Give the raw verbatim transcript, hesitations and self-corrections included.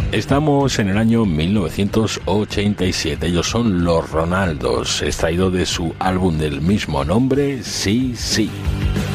Estamos en el año mil novecientos ochenta y siete. Ellos son Los Ronaldos, extraído de su álbum del mismo nombre, Sí, Sí.